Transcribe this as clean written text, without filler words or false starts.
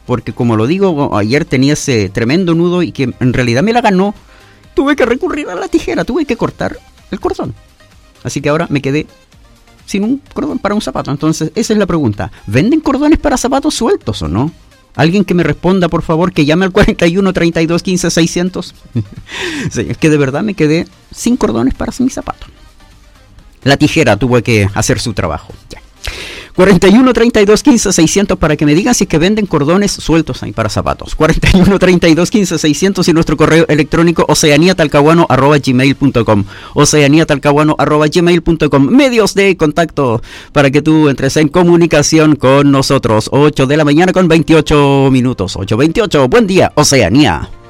porque como lo digo, ayer tenía ese tremendo nudo y que en realidad me la ganó. Tuve que recurrir a la tijera, tuve que cortar el cordón. Así que ahora me quedé sin un cordón para un zapato. Entonces, esa es la pregunta. ¿Venden cordones para zapatos sueltos o no? Alguien que me responda, por favor, que llame al 41 32 15 600. Sí, es que de verdad me quedé sin cordones para mi zapato. La tijera tuvo que hacer su trabajo. Ya. 41 32 15 600 para que me digan si es que venden cordones sueltos ahí para zapatos. 41 32 15 600 y nuestro correo electrónico oceaniatalcahuano@gmail.com. oceaniatalcahuano@gmail.com. Medios de contacto para que tú entres en comunicación con nosotros. 8 de la mañana con 28 minutos. 8:28. Buen día, Oceanía.